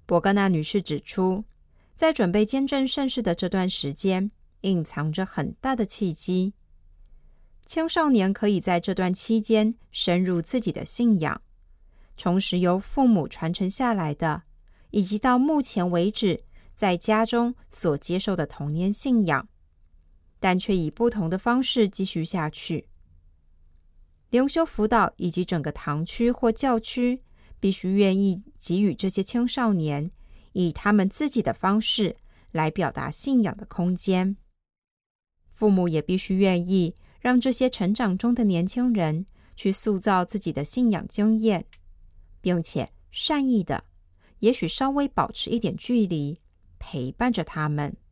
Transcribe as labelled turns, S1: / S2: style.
S1: 伯格纳女士指出，在准备监证圣事的这段时间，隐藏着很大的契机。青少年可以在这段期间深入自己的信仰，重拾由父母传承下来的，以及到目前为止在家中所接受的童年信仰，但却以不同的方式继续下去。灵修辅导以及整个堂区或教区必须愿意给予这些青少年以他们自己的方式来表达信仰的空间。父母也必须愿意让这些成长中的年轻人去塑造自己的信仰经验，并且善意的，也许稍微保持一点距离，陪伴着他们。